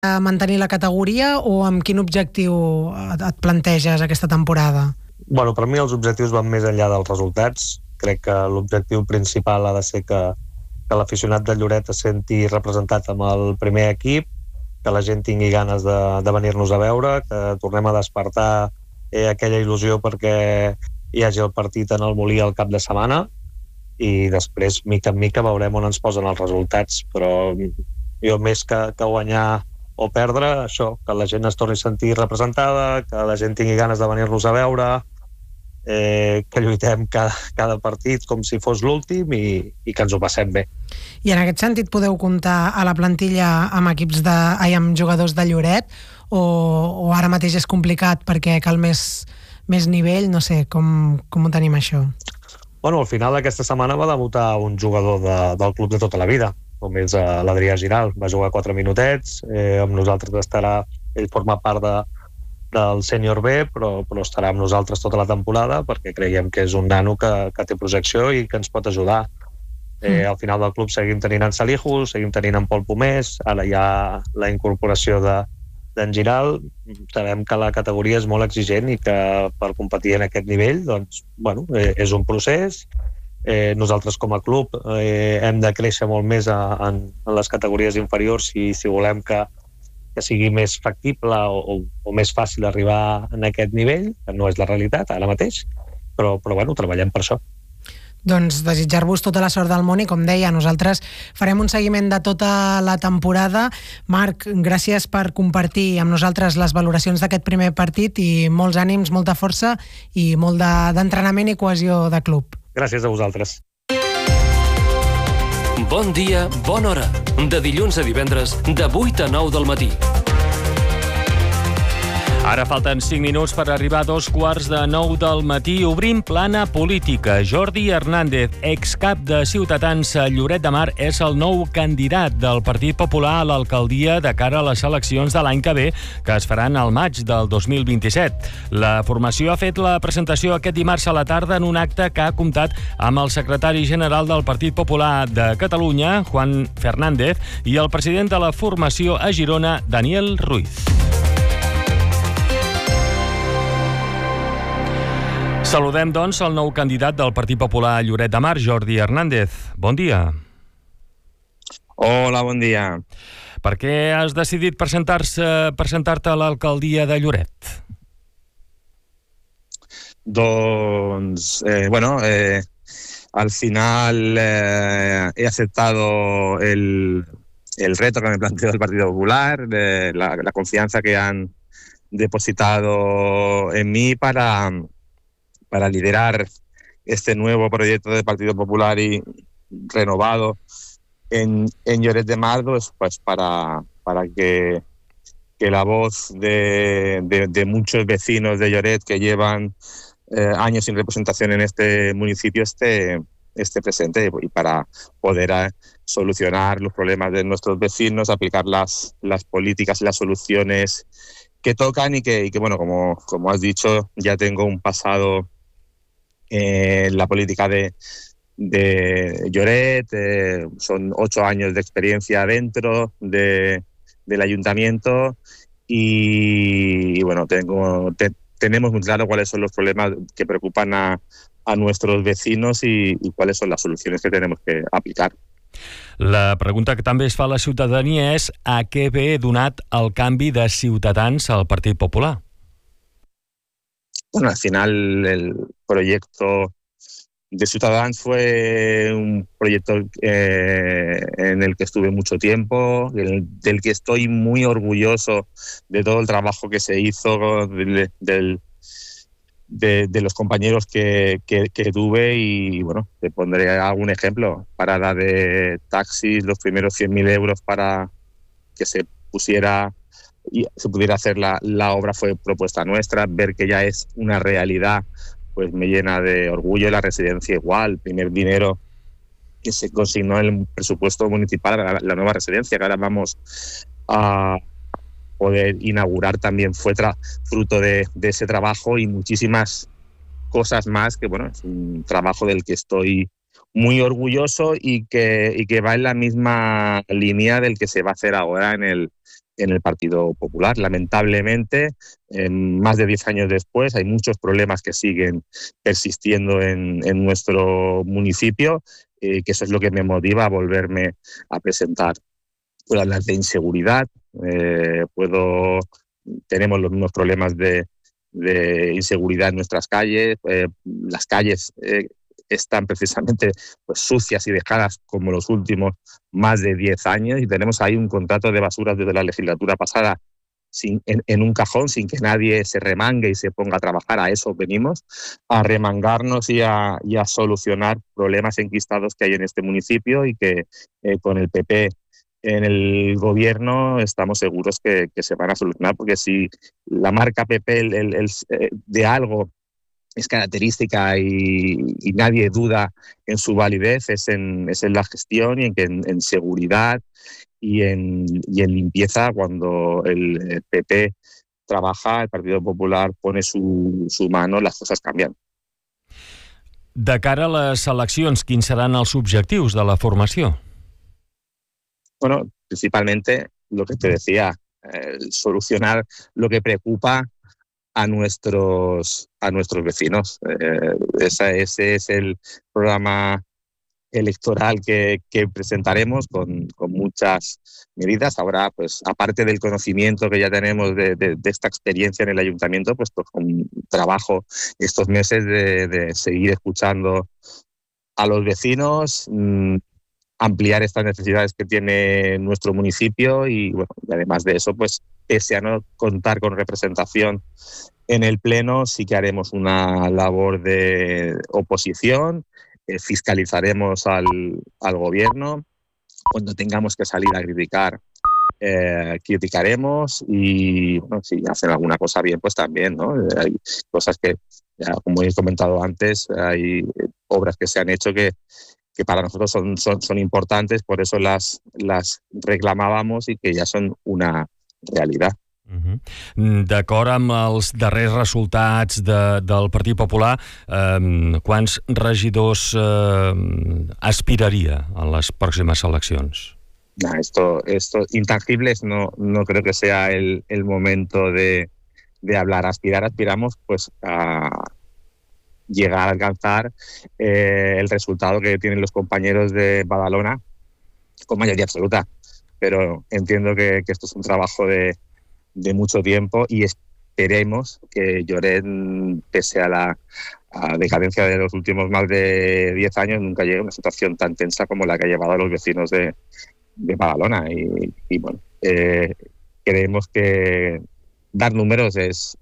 mantenir la categoria o amb quin objectiu et planteges aquesta temporada? Bueno, per mi els objectius van més enllà dels resultats. Crec que l'objectiu principal ha de ser que l'aficionat de Lloret es senti representat amb el primer equip, que la gent tingui ganes de venir-nos a veure, que tornem a despertar aquella il·lusió perquè hi hagi el partit en el Molí al cap de setmana, i després, mica en mica, veurem on ens posen els resultats. Però jo, més que guanyar o perdre, això, que la gent es torni a sentir representada, que la gent tingui ganes de venir-nos a veure, que lluitem cada partit com si fos l'últim i que ens ho passem bé. I en aquest sentit podeu comptar a la plantilla amb amb jugadors de Lloret o ara mateix és complicat perquè cal més nivell? No sé, com ho tenim això? Bueno, al final aquesta setmana va debutar un jugador del club de tota la vida, com és l'Adrià Giral. Va jugar 4 minutets, amb nosaltres estarà, ell forma part del sènior B, però estarà amb nosaltres tota la temporada perquè creiem que és un nano que té projecció i que ens pot ajudar. Al final del club seguim tenint en Salihu, seguim tenint en Pol Pomés, ara hi ha la incorporació d'en Giral. Sabem que la categoria és molt exigent i que per competir en aquest nivell, doncs, bueno, és un procés. Nosaltres com a club hem de créixer molt més en les categories inferiors si volem que sigui més factible o més fàcil arribar en aquest nivell, que no és la realitat ara mateix, però bueno, treballem per això. Doncs desitjar-vos tota la sort del món i, com deia, nosaltres farem un seguiment de tota la temporada. Marc, gràcies per compartir amb nosaltres les valoracions d'aquest primer partit i molts ànims, molta força i molt d'entrenament i cohesió de club. Gràcies a vosaltres. Bon dia, bona hora. De dilluns a divendres, de 8 a 9 del matí. Ara falten 5 minuts per arribar a 8:45 del matí. Obrim plana política. Jordi Hernández, excap de Ciutadans a Lloret de Mar, és el nou candidat del Partit Popular a l'alcaldia de cara a les eleccions de l'any que ve, que es faran al maig del 2027. La formació ha fet la presentació aquest dimarts a la tarda en un acte que ha comptat amb el secretari general del Partit Popular de Catalunya, Juan Fernández, i el president de la formació a Girona, Daniel Ruiz. Saludem, doncs, el nou candidat del Partit Popular a Lloret de Mar, Jordi Hernández. Bon dia. Hola, bon dia. Per què has decidit presentar-te a l'alcaldia de Lloret? Doncs, al final he aceptado el reto que me planteó el Partido Popular, la confianza que han depositado en mí para liderar este nuevo proyecto del Partido Popular y renovado en Lloret de Mar, pues para que la voz de muchos vecinos de Lloret que llevan años sin representación en este municipio esté presente, y para poder solucionar los problemas de nuestros vecinos, aplicar las políticas y las soluciones que tocan y que bueno, como has dicho, ya tengo un pasado en la política de Lloret. Son 8 años de experiencia dentro del ayuntamiento y bueno, tenemos muy claro cuáles son los problemas que preocupan a nuestros vecinos y cuáles son las soluciones que tenemos que aplicar. La pregunta que també es fa a la ciutadania és a què ve donat el canvi de Ciutadans al Partit Popular? Bueno, al final el proyecto de Ciutadans fue un proyecto en el que estuve mucho tiempo, del que estoy muy orgulloso de todo el trabajo que se hizo, de los compañeros que tuve, y bueno, te pondré algún ejemplo. Parada de taxis, los primeros 100.000 euros para que se pudiera hacer la obra fue propuesta nuestra. Ver que ya es una realidad pues me llena de orgullo. La residencia igual, primer dinero que se consignó en el presupuesto municipal, la nueva residencia que ahora vamos a poder inaugurar, también fue fruto de ese trabajo, y muchísimas cosas más que bueno, es un trabajo del que estoy muy orgulloso y que va en la misma línea del que se va a hacer ahora en en el Partido Popular. Lamentablemente, más de 10 años después, hay muchos problemas que siguen persistiendo en nuestro municipio, que eso es lo que me motiva a volverme a presentar. Puedo hablar de inseguridad, tenemos los mismos problemas de inseguridad en nuestras calles. Las calles están precisamente pues, sucias y dejadas como los últimos más de 10 años, y tenemos ahí un contrato de basuras desde la legislatura pasada en un cajón, sin que nadie se remangue y se ponga a trabajar. A eso venimos, a remangarnos y a solucionar problemas enquistados que hay en este municipio, y que con el PP en el gobierno estamos seguros que se van a solucionar, porque si la marca PP de algo es característica y nadie duda en su validez, es en la gestión y en seguridad y en limpieza. Cuando el PP trabaja, el Partido Popular pone su mano, las cosas cambian. De cara a les eleccions, quins seran els objectius de la formació? Bueno, principalmente lo que te decía, solucionar lo que preocupa a nuestros vecinos. Ese es el programa electoral que presentaremos con muchas medidas. Ahora, pues aparte del conocimiento que ya tenemos de esta experiencia en el ayuntamiento, pues con trabajo estos meses de seguir escuchando a los vecinos, ampliar estas necesidades que tiene nuestro municipio, y bueno, y además de eso, pues pese a no contar con representación en el Pleno, sí que haremos una labor de oposición, fiscalizaremos al gobierno. Cuando tengamos que salir a criticar, criticaremos, y bueno, si hacen alguna cosa bien, pues también, ¿no? Hay cosas que, ya, como he comentado antes, hay obras que se han hecho que para nosotros son importantes, por eso las reclamábamos y que ja són una realitat. D'acord amb els darrers resultats del Partit Popular, quants regidors aspiraria a les pròximes eleccions? Esto intangibles no creo que sea el momento de hablar. Aspiramos pues a llegar a alcanzar el resultado que tienen los compañeros de Badalona con mayoría absoluta, pero entiendo que esto es un trabajo de mucho tiempo, y esperemos que Lloret, pese a la decadencia de los últimos más de 10 años, nunca llegue a una situación tan tensa como la que ha llevado a los vecinos de Badalona. Y bueno, creemos que dar números es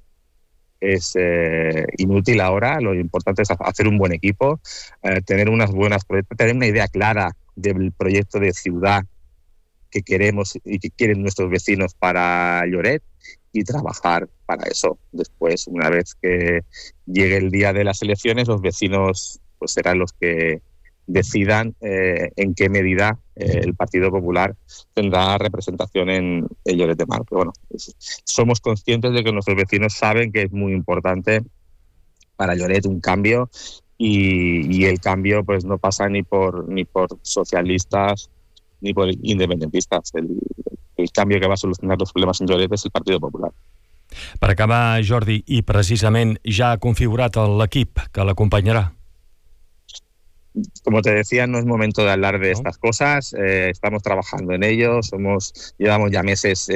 inútil ahora. Lo importante es hacer un buen equipo, tener unas buenas proyectos, tener una idea clara del proyecto de ciudad que queremos y que quieren nuestros vecinos para Lloret, y trabajar para eso. Después, una vez que llegue el día de las elecciones, los vecinos pues serán los que decidan en qué medida el Partido Popular tendrá representación en Lloret de Mar. Pero bueno, somos conscientes de que nuestros vecinos saben que es muy importante para Lloret un cambio, y el cambio pues no pasa ni por socialistas ni por independentistas. El cambio que va a solucionar los problemas en Lloret es el Partido Popular. Per acabar, Jordi, i precisament ja ha configurat l'equip que l'acompanyarà? Como te decía, no es momento de hablar de estas cosas. Estamos trabajando en ello. Llevamos ya meses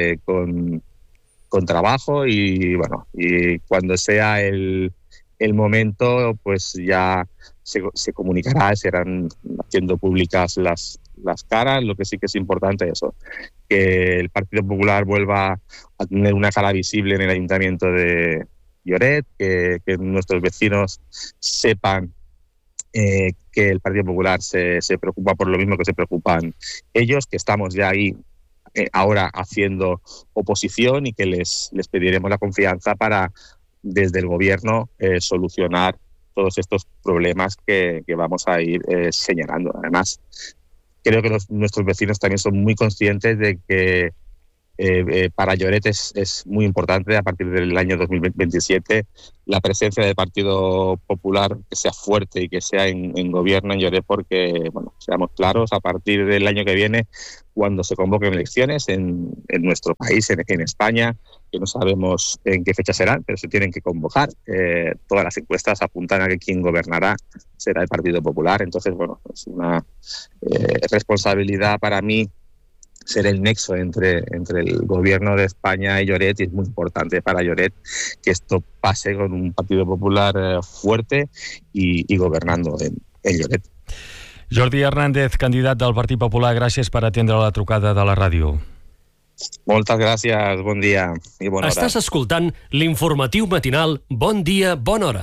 con trabajo, y bueno, y cuando sea el momento, pues ya se comunicará, serán haciendo públicas las caras. Lo que sí que es importante es eso, que el Partido Popular vuelva a tener una cara visible en el Ayuntamiento de Lloret, que nuestros vecinos sepan que el Partido Popular se preocupa por lo mismo que se preocupan ellos, que estamos ya ahí ahora haciendo oposición, y que les pediremos la confianza para, desde el gobierno, solucionar todos estos problemas que vamos a ir señalando. Además, creo que nuestros vecinos también son muy conscientes de que Para Lloret es muy importante a partir del año 2027 la presencia del Partido Popular, que sea fuerte y que sea en gobierno en Lloret, porque, bueno, seamos claros, a partir del año que viene, cuando se convoquen elecciones en nuestro país, en España, que no sabemos en qué fecha serán, pero se tienen que convocar. Todas las encuestas apuntan a que quien gobernará será el Partido Popular. Entonces, bueno, es una responsabilidad para mí ser el nexo entre el gobierno de España y Lloret, y es muy importante para Lloret que esto pase con un Partido Popular fuerte y gobernando en Lloret. Jordi Hernández, candidat del Partit Popular, gràcies per atendre la trucada de la ràdio. Moltes gràcies, bon dia i bona hora. Estàs escoltant l'informatiu matinal Bon dia, bona hora.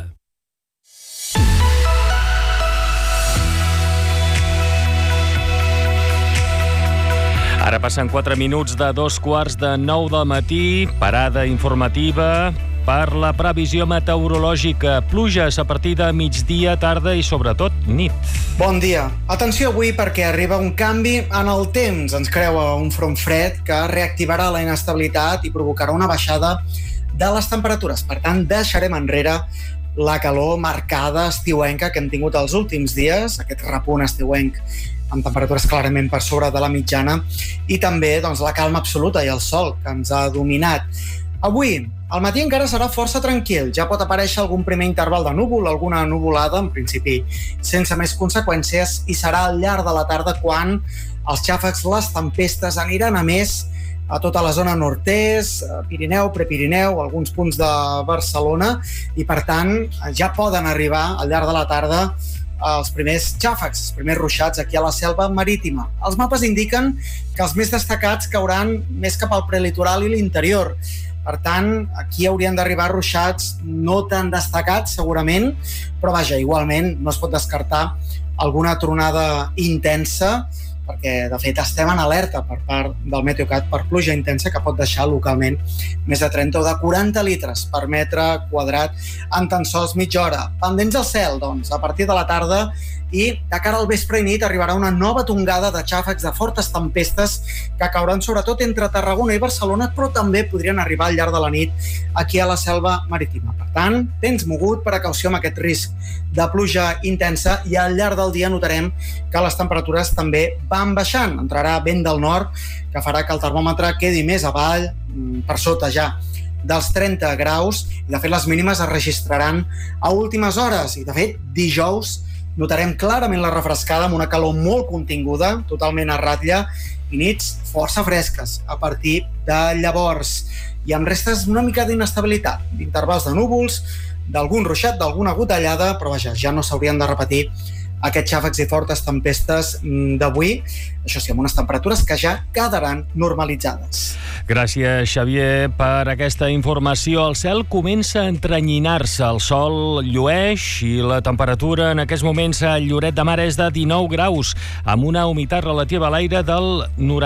Ara passen 4 minuts de 2:15 del matí, parada informativa per la previsió meteorològica. Pluges a partir de migdia, tarda i sobretot nit. Bon dia. Atenció avui perquè arriba un canvi en el temps. Ens creua un front fred que reactivarà la inestabilitat i provocarà una baixada de les temperatures. Per tant, deixarem enrere la calor marcada estiuenca que hem tingut els últims dies, aquest repunt estiuenc amb temperatures clarament per sobre de la mitjana, i també doncs, la calma absoluta i el sol que ens ha dominat. Avui, al matí encara serà força tranquil. Ja pot aparèixer algun primer interval de núvol, alguna nuvolada, en principi sense més conseqüències, i serà al llarg de la tarda quan els xàfecs, les tempestes aniran a més a tota la zona nord-est, Pirineu, Prepirineu, alguns punts de Barcelona, i per tant ja poden arribar al llarg de la tarda els primers xàfecs, els primers ruixats aquí a la selva marítima. Els mapes indiquen que els més destacats cauran més cap al prelitoral i l'interior. Per tant, aquí haurien d'arribar ruixats no tan destacats, segurament, però vaja, igualment no es pot descartar alguna tronada intensa, perquè de fet estem en alerta per part del Meteocat per pluja intensa que pot deixar localment més de 30 o de 40 litres per metre quadrat en tan sols mitja hora. Pendents al cel, doncs, a partir de la tarda, i de cara al vespre i nit arribarà una nova tongada de xàfecs, de fortes tempestes que cauran sobretot entre Tarragona i Barcelona, però també podrien arribar al llarg de la nit aquí a la selva marítima. Per tant, temps mogut, precaució amb aquest risc de pluja intensa, i al llarg del dia notarem que les temperatures també van baixant. Entrarà vent del nord que farà que el termòmetre quedi més avall, per sota ja dels 30 graus, i de fet les mínimes es registraran a últimes hores, i de fet dijous notarem clarament la refrescada amb una calor molt continguda, totalment a ratlla, i nits força fresques a partir de llavors, i amb restes una mica d'inestabilitat, d'intervals de núvols, d'algun ruixat, d'alguna gotellada, però vaja, ja no s'haurien de repetir aquests xàfecs i fortes tempestes d'avui, això sí, amb unes temperatures que ja quedaran normalitzades. Gràcies, Xavier, per aquesta informació. El cel comença a entranyinar-se, el sol llueix i la temperatura en aquests moments a Lloret de Mar és de 19 graus, amb una humitat relativa a l'aire del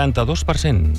92%.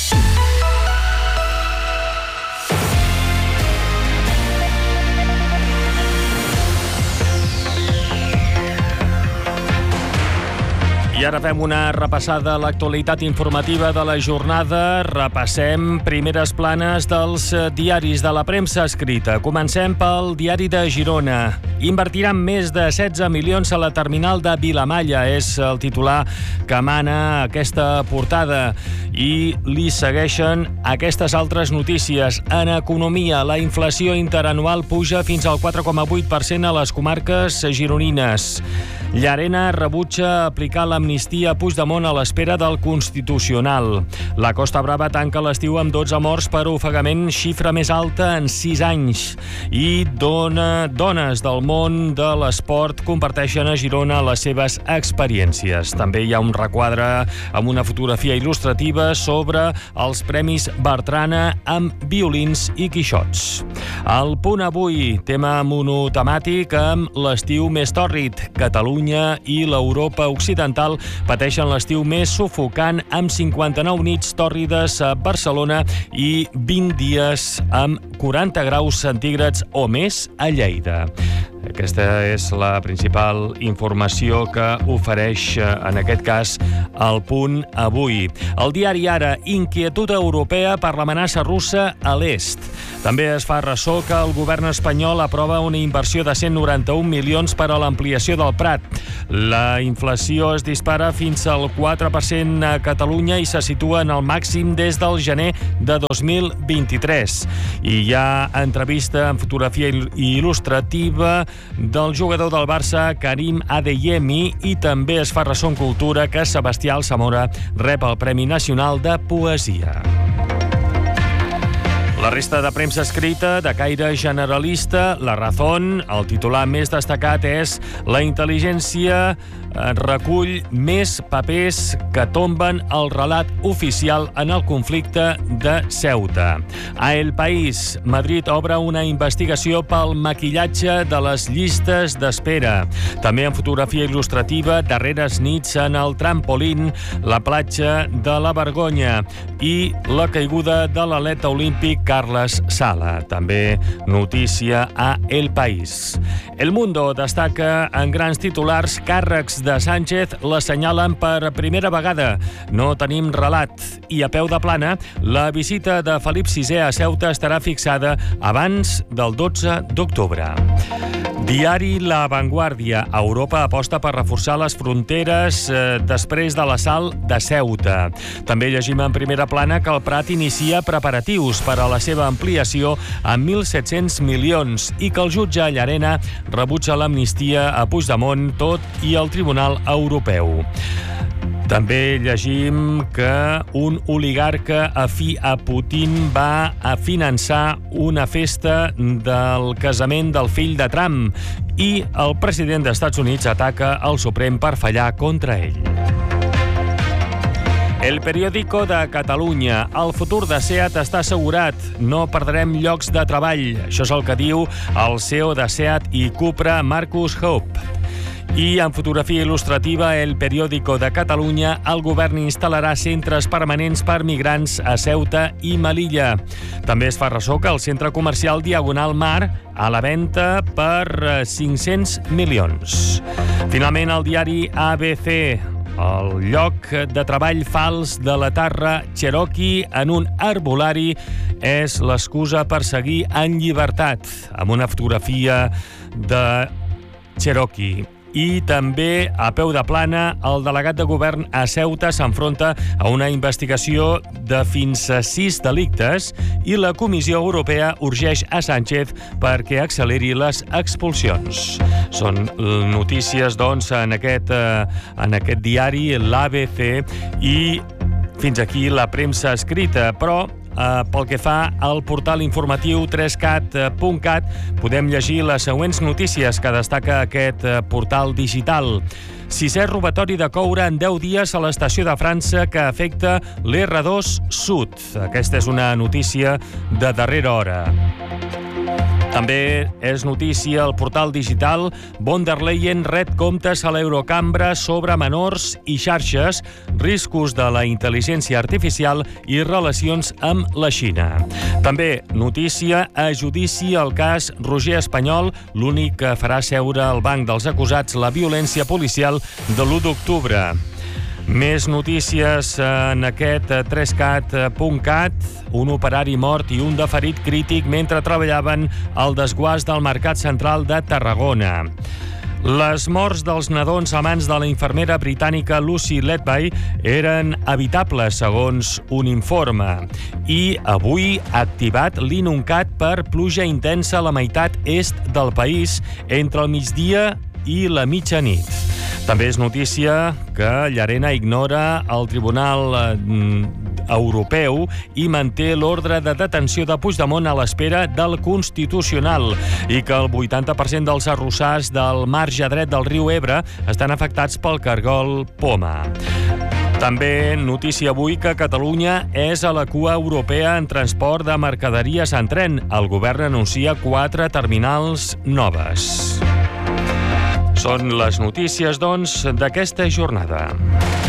I ara fem una repassada a l'actualitat informativa de la jornada. Repassem primeres planes dels diaris de la premsa escrita. Comencem pel Diari de Girona. Invertiran més de 16 milions a la terminal de Vilamalla. És el titular que mana aquesta portada. I li segueixen aquestes altres notícies. En economia, la inflació interanual puja fins al 4,8% a les comarques gironines. Llarena rebutja aplicar l'amnistia a Puigdemont a l'espera del Constitucional. La Costa Brava tanca l'estiu amb 12 morts per ofegament, xifra més alta en 6 anys. I dones del món de l'esport comparteixen a Girona les seves experiències. També hi ha un requadre amb una fotografia il·lustrativa sobre els Premis Bertrana amb violins i quixots. El Punt Avui, tema monotemàtic amb l'estiu més tòrrid. Catalunya i l'Europa occidental pateixen l'estiu més sufocant amb 59 nits tòrrides a Barcelona i 20 dies amb 40 graus centígrads o més a Lleida. Aquesta és la principal informació que ofereix, en aquest cas, El Punt avui. El diari Ara, inquietud europea per l'amenaça russa a l'est. També es fa ressò que el govern espanyol aprova una inversió de 191 milions per a l'ampliació del Prat. La inflació es dispara fins al 4% a Catalunya i se situa en el màxim des del gener de 2023. I hi ha entrevista en fotografia il·lustrativa del jugador del Barça, Karim Adeyemi, i també es fa ressò en cultura que Sebastià Alsamora rep el Premi Nacional de Poesia. La resta de premsa escrita de caire generalista, La Razón, el titular més destacat és la intel·ligència recull més papers que tomben el relat oficial en el conflicte de Ceuta. A El País, Madrid obre una investigació pel maquillatge de les llistes d'espera. També en fotografia il·lustrativa, darreres nits en el trampolín, la platja de la Vergonya i la caiguda de l'atleta olímpic Carles Sala. També notícia a El País. El Mundo destaca en grans titulars: càrrecs de Sánchez l'assenyalen per primera vegada. No tenim relat. I a peu de plana, la visita de Felip VI a Ceuta estarà fixada abans del 12 d'octubre. Diari La Vanguardia. Europa aposta per reforçar les fronteres després de l'assalt de Ceuta. També llegim en primera plana que el Prat inicia preparatius per a la seva ampliació amb 1.700 milions i que el jutge Llarena rebutja l'amnistia a Puigdemont, tot i el Tribunal Europeu. També llegim que un oligarca afí a Putin va a finançar una festa del casament del fill de Trump i el president dels Estats Units ataca el Suprem per fallar contra ell. El Periódico de Catalunya. El futur de SEAT està assegurat. No perdrem llocs de treball. Això és el que diu el CEO de SEAT i Cupra, Marcus Hope. I en fotografia il·lustrativa, El Periódico de Catalunya, el govern instal·larà centres permanents per migrants a Ceuta i Melilla. També es fa ressò que el centre comercial Diagonal Mar a la venda per 500 milions. Finalment, el diari ABC. El lloc de treball fals de la Tarra Cherokee en un arbolari és l'excusa per seguir en llibertat, amb una fotografia de Cherokee. I també, a peu de plana, el delegat de govern a Ceuta s'enfronta a una investigació de fins a 6 delictes i la Comissió Europea urgeix a Sánchez perquè acceleri les expulsions. Són notícies, doncs, en aquest diari, l'ABC, i fins aquí la premsa escrita, però pel que fa al portal informatiu 3cat.cat podem llegir les següents notícies que destaca aquest portal digital. 6è robatori de coure en 10 dies a l'estació de França que afecta l'R2 Sud. Aquesta és una notícia de darrera hora. També és notícia al portal digital: von der Leyen ret comptes a l'Eurocambra sobre menors i xarxes, riscos de la intel·ligència artificial i relacions amb la Xina. També notícia a judici al cas Roger Espanyol, l'únic que farà seure al banc dels acusats la violència policial de l'1 d'octubre. Més notícies en aquest 3cat.cat. Un operari mort i un de ferit crític mentre treballaven al desguàs del Mercat Central de Tarragona. Les morts dels nadons a mans de la infermera britànica Lucy Letby eren evitables, segons un informe. I avui ha activat l'INUNCAT per pluja intensa a la meitat est del país entre el migdia i la mitjanit. També és notícia que Llarena ignora el Tribunal Europeu i manté l'ordre de detenció de Puigdemont a l'espera del Constitucional i que el 80% dels arrossars del marge dret del riu Ebre estan afectats pel cargol poma. També notícia avui que Catalunya és a la cua europea en transport de mercaderies en tren. El govern anuncia 4 terminals noves. Són les notícies, doncs, d'aquesta jornada.